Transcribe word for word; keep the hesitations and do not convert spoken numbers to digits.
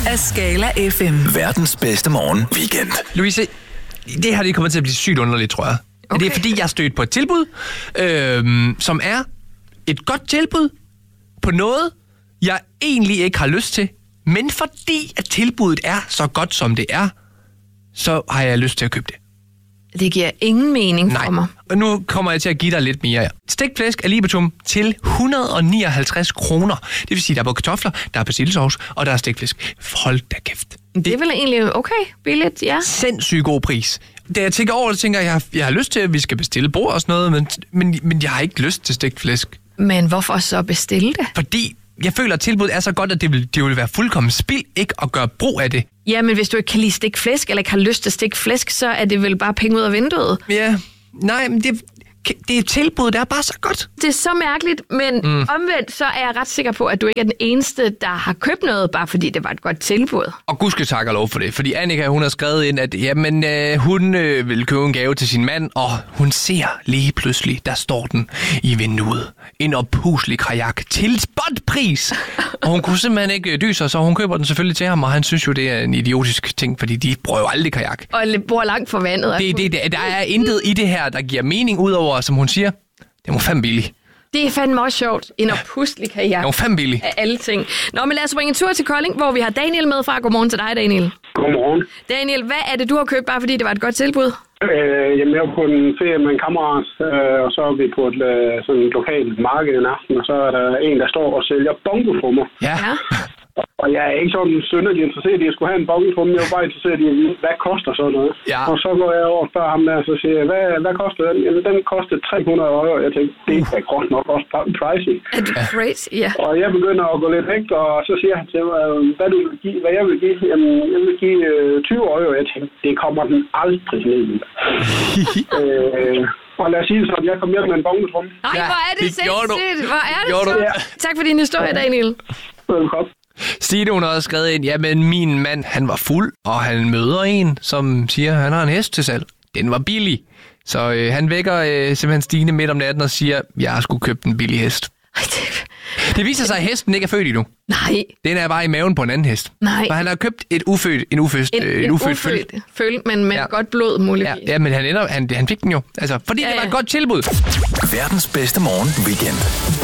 af Skala F M. Verdens bedste morgen weekend. Louise, det her det kommer til at blive sygt underligt, tror jeg. Okay. Det er fordi, jeg stødt på et tilbud, øh, som er et godt tilbud på noget, jeg egentlig ikke har lyst til. Men fordi at tilbuddet er så godt, som det er, så har jeg lyst til at købe det. Det giver ingen mening Nej. for mig. Og nu kommer jeg til at give dig lidt mere. Stegt flæsk af Libatum til et hundrede og nioghalvtreds kroner. Det vil sige, der er både kartofler, der er persillesovs, og der er stegt flæsk. Hold da kæft. Det er vel egentlig okay billigt, ja. Sindssygt god pris. Da jeg tænker over det, tænker jeg, jeg har, jeg har lyst til, at vi skal bestille bord og sådan noget, men, men, men jeg har ikke lyst til stegt flæsk. Men hvorfor så bestille det? Fordi jeg føler, at tilbuddet er så godt, at det vil, det vil være fuldkommen spild ikke at gøre brug af det. Ja, men hvis du ikke kan lide stegt flæsk, eller ikke har lyst til stegt flæsk, så er det vel bare penge ud af vinduet. Ja, nej, men det, det er tilbuddet, det er bare så godt. Det er så mærkeligt, men mm. omvendt så er jeg ret sikker på, at du ikke er den eneste, der har købt noget, bare fordi det var et godt tilbud. Og gud skal takke og lov for det, fordi Annika, hun har skrevet ind, at jamen, øh, hun øh, vil købe en gave til sin mand, og hun ser lige pludselig, der står den i vinduet. En oppuslig kajak til spotpris. Og hun kunne simpelthen ikke dyse sig, så hun køber den selvfølgelig til ham, og han synes jo, det er en idiotisk ting, fordi de bruger jo aldrig kajak. Og bor langt fra vandet. Det, det, det, der er intet i det her, der giver mening, udover, som hun siger, det var fandme billigt. Det er fandme også sjovt. En oppuslig kajak. Det var fandme billigt. Af alle ting. Nå, men lad os bringe en tur til Kolding, hvor vi har Daniel med fra. Godmorgen til dig, Daniel. Godmorgen. Daniel, hvad er det, du har købt, bare fordi det var et godt tilbud? Øh, jamen, jeg var på en ferie med en kammerat, øh, og så er vi på et øh, sådan et lokalt marked en aften, og så er der en, der står og sælger bongotrummer. Ja. Ja. Og jeg er ikke sådan synderlig interesseret i at skulle have en bongotromme. Jeg er bare interesseret i at vide, hvad koster sådan noget. Ja. Og så går jeg over og spørger ham der, og så siger jeg, hvad, hvad koster den? Jamen, den kostede tre hundrede euro. Jeg tænkte, det er godt nok også pricey. Er du crazy? Ja. Og jeg begynder at gå lidt væk, og så siger han til mig, hvad, du vil give, hvad jeg vil give. Jamen, jeg vil give øh, tyve euro. Jeg tænkte, det kommer den aldrig ned i. øh, og lad os sige det sådan, jeg kom hjem med en bongotromme. Ej, hvor er det, det gjorde du. sindssygt. Hvor er det Gjorde så? du. Ja. Tak for din historie, Daniel. Velkommen. Stine, hun har også skrevet ind, jamen min mand, han var fuld, og han møder en, som siger, han har en hest til salg. Den var billig. Så øh, han vækker øh, simpelthen Stine midt om natten og siger, jeg har sgu købt en billig hest. Ej, det... Det viser sig, at hesten ikke er født endnu. Nej. Den er bare i maven på en anden hest. Nej. For han har købt et ufødt, en ufødt, En, øh, en en ufødt føl. ufødt føl, men med Ja. godt blod, muligvis. Ja, ja, men han, ender, han, han fik den jo. Altså, fordi Ja, det var ja. et godt tilbud. Verdens bedste morgen weekend.